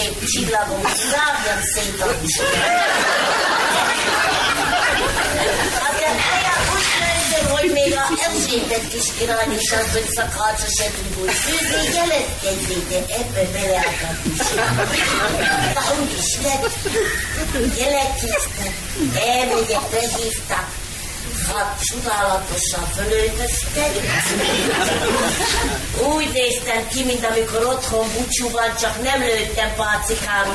szép csillagom, zárjam szét a kis. Hát úgy nézem, hogy még a Erzsébet kis király is az, hogy szakácsa se tudod főzni, jelentkezzétek ebbe bele akart is. Na úgy is lett, jelentkeztek, elmegyek, behívtak. Hát csodálatosan fölöltöztek. Úgy néztem ki, mint amikor otthon búcsúban, csak nem lőttem pácikáról.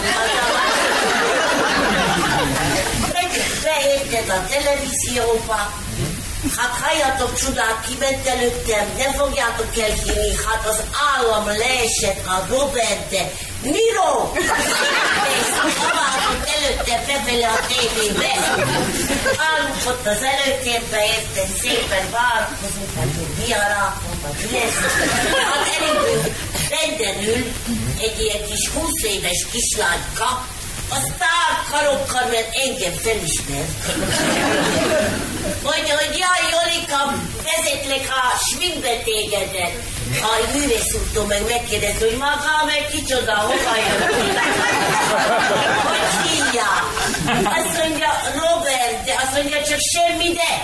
Beérted a televízióba. Hát halljatok csodát, kiment előttem, nem fogjátok elhinni, hát az állam leesett a Robert-de. Miro! Szabáltott előtte befele a tévébe. Állunk az előtérbe, érted, szépen várakozunk, hogy mi a rákon, vagy mi lesz. Hát elindul, benden ül egy ilyen kis 20 éves kislányka, a sztárkarokkal, mert engem felismert. Mondja, hogy jaj, Jolikam, vezetlek a sminkbe tégedet. A művészúttól meg megkérdez, hogy maga meg kicsoda, hova jön? Hogy hívják? Azt mondja, Robert, de azt mondja, csak semmi de.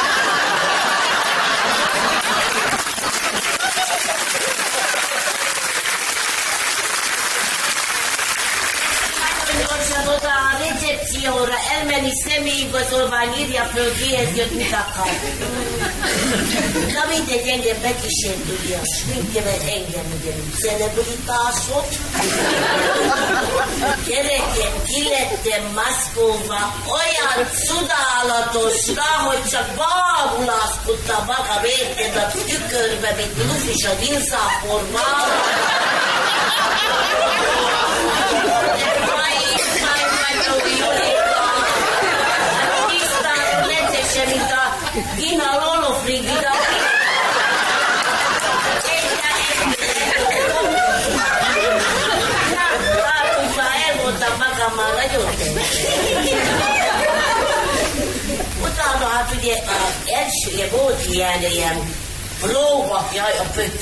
Oda a recepcióra elmenni személyigazolvány, írja föl, kihez jött, mit akar. Na mindegy, engem bekísért ugye a sminkemet, engem ugye celebritások. Gyerekek, ki lettem maszkóva, olyan csodálatosra, hogy csak bámulázkodtam magam, érted a tükörbe, mint Lufis a Nilszáporban. Mint a Gina Lolofrigida. Látunk, már elmondtam magammal nagyon utána, hát ugye az elsője volt ilyen próba, jaj, a pöcs.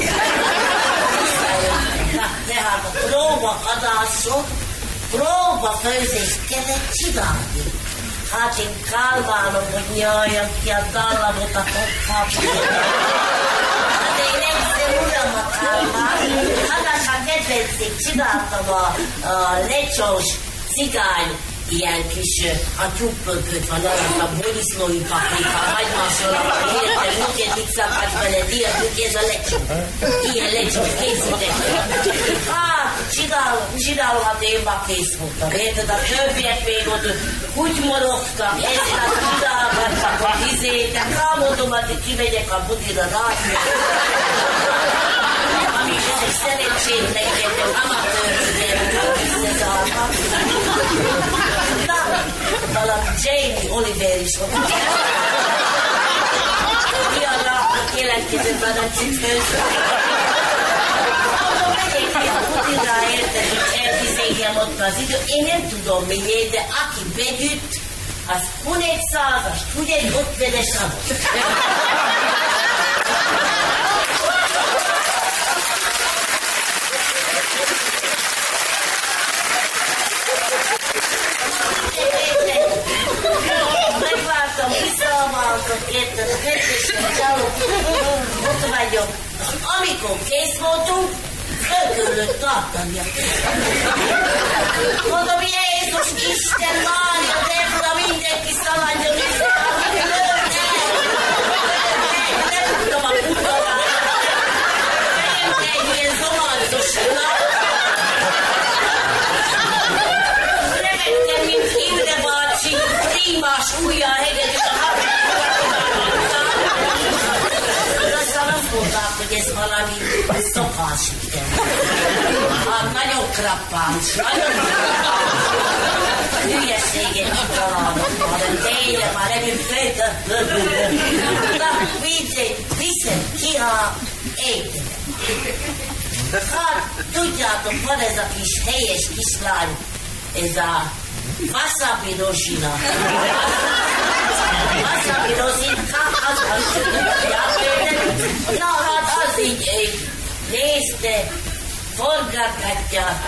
Tehát a próbaadások, próbafőzést kellett csinálni. Hát én kálválom, hogy nyaljam ki a dallamot a kokkapról. Hát én egyszer uram a kálvál. Hát a kedvencét csináltam a lecsós cigány, ilyen kis a tyúkpörköt van, a boriszlói paprika, hagymásolak, érted, mutyet szakadt vele, diat, ez a lecsó. Ilyen lecsós készítettem. Hát, csinálom, hát én már kész voltam, érted, a többiek még ott úgy morogtak, ezt a tudálgattak a vizét, de mondom, hogy kimegyek a budira rátni. Amíg ezek szerencsétlenkednek, amatőrödnek, visszazárnak. Valami Jamie Oliver is volt. Mi a lápnak jelentkezett már a csütfőző? Mondom, megyek ki a budira, érted, hogy elviszégjem ott az idő. Én nem tudom miért, de aki begyütt, az hun egy százast, hun egy 50-es adott. Megvártam, visszamaltam, érted, a kettősen csalok, ott vagyok. Amikor kész voltunk, fölkörülött tartania. Mondom, Jézus Isten, Mária, Debra, mindenki szaladjon, nem tudom a kutatát. Nem egy ilyen zomancos nap. Revettem, mint Hilde bácsi, prímás ujjal hegedés a aztán azt mondták, hogy ez valami szokásütem. Hát nagyon krappáns, nagyon hülyeséget mit találnak már, de tényleg már nem főtött. Na, viszont ki a étterem. Hát, tudjátok, van ez a kis helyes kislány, ez a wasabi rozsina. Wasabi rozinka, az ja, hát az így nézte, forgatgatja,